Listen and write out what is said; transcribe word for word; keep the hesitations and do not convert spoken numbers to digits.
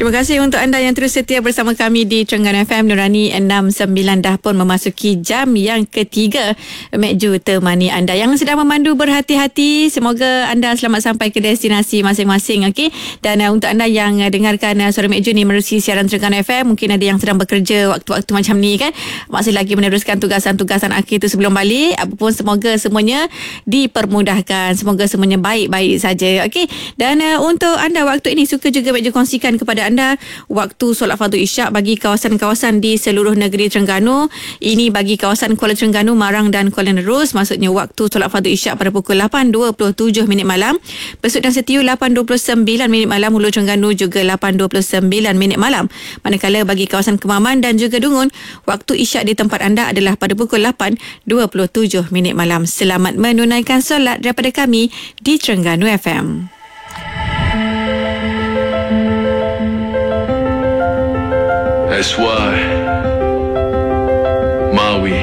Terima kasih untuk anda yang terus setia bersama kami di Terengganu F M Nurani enam sembilan. Dah pun memasuki jam yang ketiga. Mek Ju temani anda yang sedang memandu, berhati-hati. Semoga anda selamat sampai ke destinasi masing-masing. Okay? Dan uh, untuk anda yang uh, dengarkan uh, suara Mek Ju ni menerusi siaran Terengganu F M, mungkin ada yang sedang bekerja waktu-waktu macam ni kan, masih lagi meneruskan tugasan-tugasan akhir tu sebelum balik. Apapun, semoga semuanya dipermudahkan, semoga semuanya baik-baik saja. Okey. Dan uh, untuk anda waktu ini, suka juga Mek Ju kongsikan kepada anda waktu solat fardu isyak bagi kawasan-kawasan di seluruh negeri Terengganu. Ini bagi kawasan Kuala Terengganu, Marang dan Kuala Nerus. Maksudnya waktu solat fardu isyak pada pukul lapan dua puluh tujuh minit malam. Besut dan Setiu lapan dua puluh sembilan minit malam. Hulu Terengganu juga lapan dua puluh sembilan minit malam. Manakala bagi kawasan Kemaman dan juga Dungun, waktu isyak di tempat anda adalah pada pukul lapan dua puluh tujuh minit malam. Selamat menunaikan solat daripada kami di Terengganu F M. That's why Maui